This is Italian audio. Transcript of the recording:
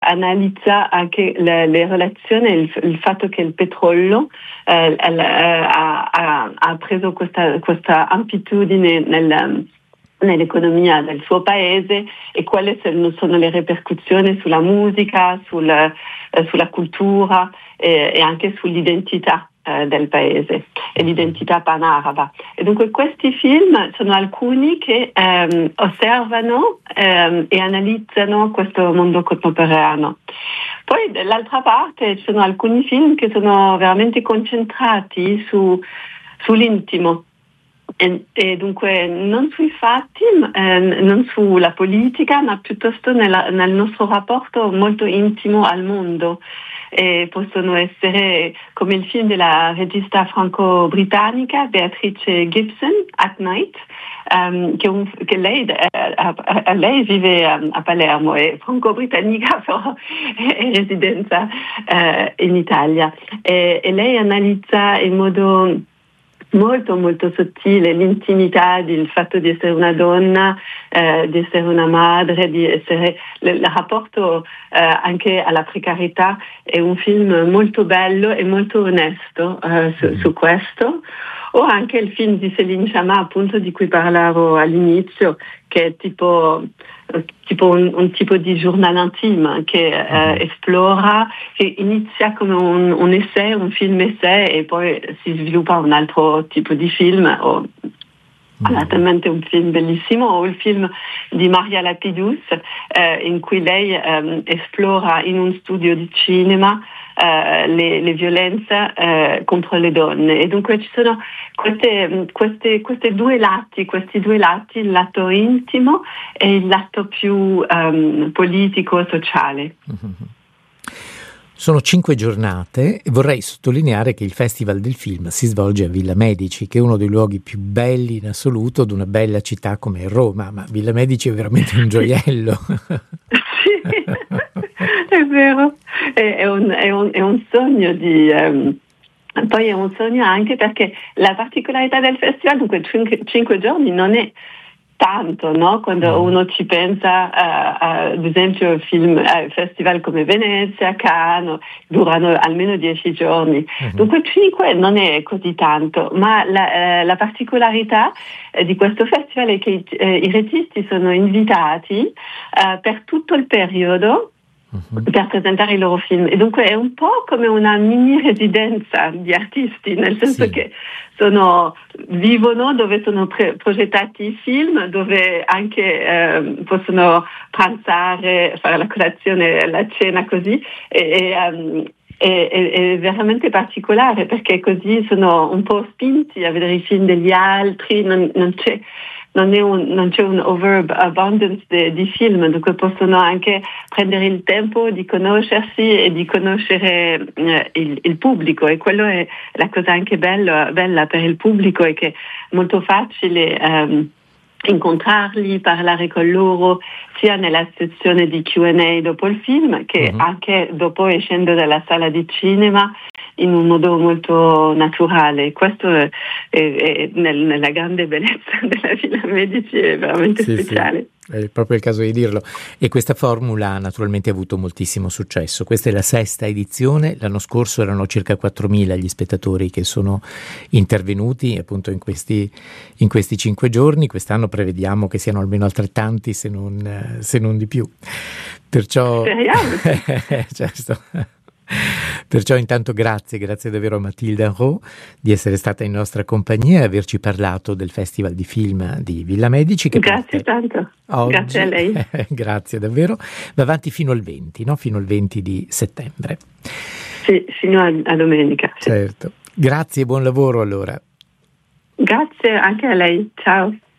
analizza anche le relazioni, il fatto che il petrolio ha preso questa amplitudine nell'economia del suo paese e quali sono le ripercussioni sulla musica, sulla cultura e anche sull'identità del paese e l'identità panaraba. E dunque questi film sono alcuni che osservano e analizzano questo mondo contemporaneo. Poi dall'altra parte ci sono alcuni film che sono veramente concentrati sull'intimo. E dunque non sui fatti, non sulla politica, ma piuttosto nel nostro rapporto molto intimo al mondo. E possono essere come il film della regista franco-britannica Beatrice Gibson, At Night, che lei vive a Palermo, è franco-britannica, però è residenza in Italia. E lei analizza in modo molto molto sottile l'intimità, il fatto di essere una donna, di essere una madre, di essere il rapporto anche alla precarietà. È un film molto bello e molto onesto su questo. O anche il film di Céline Sciamma, appunto, di cui parlavo all'inizio, che è tipo un tipo di journal intime che esplora, che inizia come un essay, un film essay, e poi si sviluppa un altro tipo di film, o naturalmente un film bellissimo, o il film di Maria Lapidus, in cui lei esplora in un studio di cinema le violenze contro le donne. E dunque ci sono questi due lati, il lato intimo e il lato più politico, sociale. Sono 5 giornate e vorrei sottolineare che il Festival del Film si svolge a Villa Medici, che è uno dei luoghi più belli in assoluto di una bella città come Roma, ma Villa Medici è veramente un gioiello. Sì, è vero, è un sogno di... Poi è un sogno anche perché la particolarità del festival, dunque 5 giorni non è tanto, no? Quando uno ci pensa, ad esempio, festival come Venezia, Cannes, durano almeno 10 giorni. Dunque 5 non è così tanto, ma la particolarità di questo festival è che i registi sono invitati per tutto il periodo per presentare i loro film, e dunque è un po' come una mini residenza di artisti, nel senso che vivono dove sono progettati i film, dove anche possono pranzare, fare la colazione, la cena, così, è veramente particolare, perché così sono un po' spinti a vedere i film degli altri, non c'è un overabundance di film, dunque possono anche prendere il tempo di conoscersi e di conoscere il pubblico, e quello è la cosa anche bella per il pubblico, è che è molto facile incontrarli, parlare con loro, sia nella sezione di Q&A dopo il film, che anche dopo, escendo dalla sala di cinema, in un modo molto naturale. Questo è nella grande bellezza della Villa Medici, è veramente speciale. Sì, è proprio il caso di dirlo. E questa formula naturalmente ha avuto moltissimo successo. Questa è la 6ª edizione. L'anno scorso erano circa 4.000 gli spettatori che sono intervenuti appunto in questi 5 giorni. Quest'anno prevediamo che siano almeno altrettanti, se non di più. Perciò speriamo. Certo. Perciò intanto grazie davvero a Mathilde Henrot di essere stata in nostra compagnia e averci parlato del Festival di Film di Villa Medici. Grazie tanto, oggi, grazie a lei. Grazie davvero, va avanti fino al 20, no? Fino al 20 di settembre. Sì, fino a domenica. Sì. Certo, grazie e buon lavoro allora. Grazie anche a lei, ciao.